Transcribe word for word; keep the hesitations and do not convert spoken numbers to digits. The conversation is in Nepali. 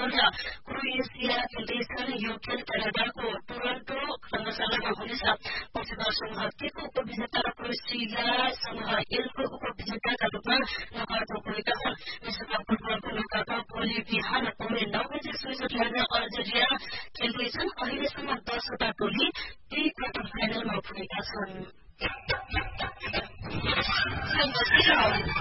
र क्रोएसिया खेल्दैछन्। यो खेल क्यानाडाको टोरन्टो रंगशालामा हुनेछ। पछिल्लो समूह केको उपविजेता र क्रोएसिया समूह एलको उपविजेताका रूपमा नकआउट पुगेका छन्। विश्वकप फुटबलको नकआउटमा भोलि बिहान पौने नौ बजे स्विजरल्याण्ड र अल्जेरिया खेल्दैछन्। अहिलेसम्म दसवटा टोली प्री क्वार्टर फाइनलमा पुगेका छन्।